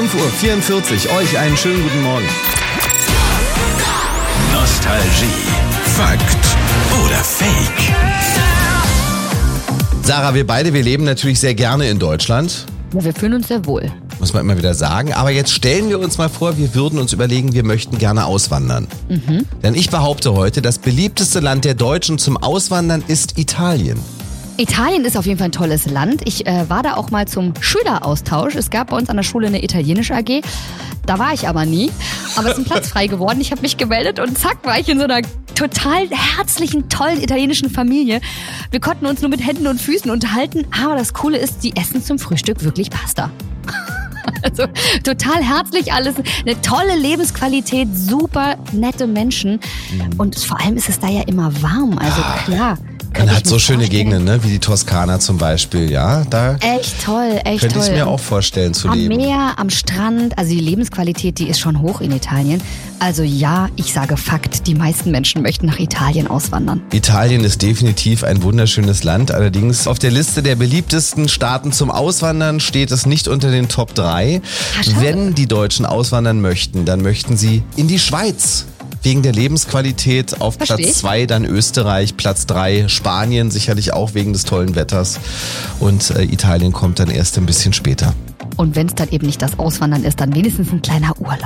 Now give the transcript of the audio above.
5:44 Uhr. Euch einen schönen guten Morgen. Nostalgie, Fakt oder Fake? Sarah, wir leben natürlich sehr gerne in Deutschland. Ja, wir fühlen uns sehr wohl. Muss man immer wieder sagen. Aber jetzt stellen wir uns mal vor, wir würden uns überlegen, wir möchten gerne auswandern. Denn ich behaupte heute, das beliebteste Land der Deutschen zum Auswandern ist Italien. Italien ist auf jeden Fall ein tolles Land. Ich war da auch mal zum Schüleraustausch. Es gab bei uns an der Schule eine italienische AG. Da war ich aber nie. Aber es ist ein Platz frei geworden. Ich habe mich gemeldet und zack, war ich in so einer total herzlichen, tollen italienischen Familie. Wir konnten uns nur mit Händen und Füßen unterhalten. Aber das Coole ist, die essen zum Frühstück wirklich Pasta. Also total herzlich alles, eine tolle Lebensqualität, super nette Menschen. Und vor allem ist es da ja immer warm. Also klar. Man hat so schöne Gegenden, ne? Wie die Toskana zum Beispiel, ja. Da echt toll, echt könnte toll. ich mir auch vorstellen zu leben. Am Meer, am Strand, also die Lebensqualität, die ist schon hoch in Italien. Also ja, ich sage Fakt, die meisten Menschen möchten nach Italien auswandern. Italien ist definitiv ein wunderschönes Land. Allerdings auf der Liste der beliebtesten Staaten zum Auswandern steht es nicht unter den Top 3. Wenn die Deutschen auswandern möchten, dann möchten sie in die Schweiz. Wegen der Lebensqualität auf Platz 2 dann Österreich, Platz 3 Spanien, sicherlich auch wegen des tollen Wetters. Und Italien kommt dann erst ein bisschen später. Und wenn es dann eben nicht das Auswandern ist, dann wenigstens ein kleiner Urlaub.